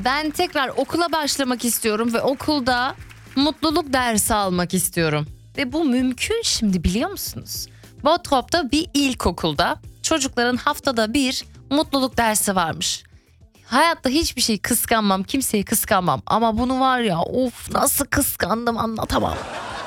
Ben tekrar okula başlamak istiyorum ve okulda mutluluk dersi almak istiyorum. Ve bu mümkün şimdi, biliyor musunuz? Botrop'ta bir ilkokulda çocukların haftada bir mutluluk dersi varmış. Hayatta hiçbir şey kıskanmam, kimseyi kıskanmam. Ama bunu var ya, of nasıl kıskandım anlatamam.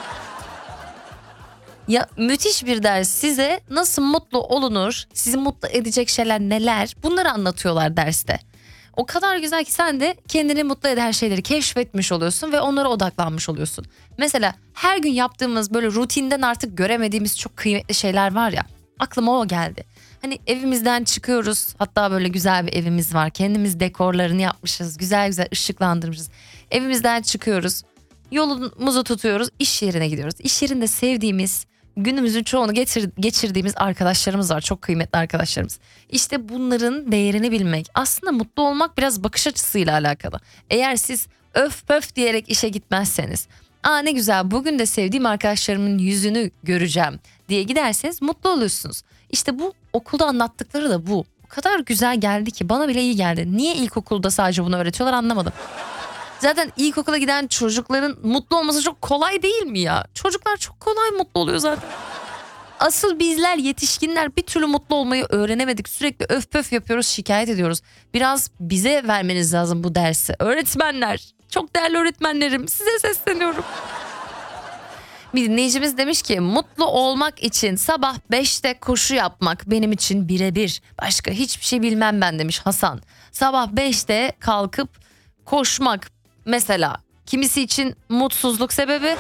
Ya müthiş bir ders, size nasıl mutlu olunur, sizi mutlu edecek şeyler neler, bunları anlatıyorlar derste. O kadar güzel ki sen de kendini mutlu eden şeyleri keşfetmiş oluyorsun ve onlara odaklanmış oluyorsun. Mesela her gün yaptığımız böyle rutinden artık göremediğimiz çok kıymetli şeyler var ya, aklıma o geldi. Hani evimizden çıkıyoruz, hatta böyle güzel bir evimiz var, kendimiz dekorlarını yapmışız, güzel güzel ışıklandırmışız. Evimizden çıkıyoruz, yolumuzu tutuyoruz, iş yerine gidiyoruz. İş yerinde sevdiğimiz, günümüzün çoğunu geçirdiğimiz arkadaşlarımız var. Çok kıymetli arkadaşlarımız. İşte bunların değerini bilmek. Aslında mutlu olmak biraz bakış açısıyla alakalı. Eğer siz öf pöf diyerek işe gitmezseniz, aa ne güzel bugün de sevdiğim arkadaşlarımın yüzünü göreceğim diye giderseniz mutlu oluyorsunuz. İşte bu okulda anlattıkları da bu. O kadar güzel geldi ki, bana bile iyi geldi. Niye ilkokulda sadece bunu öğretiyorlar anlamadım. Zaten ilkokula giden çocukların mutlu olması çok kolay değil mi ya? Çocuklar çok kolay mutlu oluyor zaten. Asıl bizler yetişkinler bir türlü mutlu olmayı öğrenemedik. Sürekli öf pöf yapıyoruz, şikayet ediyoruz. Biraz bize vermeniz lazım bu dersi. Öğretmenler, çok değerli öğretmenlerim, size sesleniyorum. Bir dinleyicimiz demiş ki, mutlu olmak için sabah 5'te koşu yapmak benim için birebir. Başka hiçbir şey bilmem ben demiş Hasan. Sabah 5'te kalkıp koşmak mesela kimisi için mutsuzluk sebebi,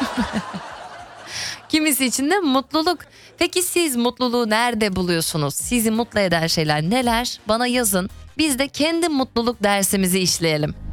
kimisi için de mutluluk. Peki siz mutluluğu nerede buluyorsunuz? Sizi mutlu eden şeyler neler? Bana yazın. Biz de kendi mutluluk dersimizi işleyelim.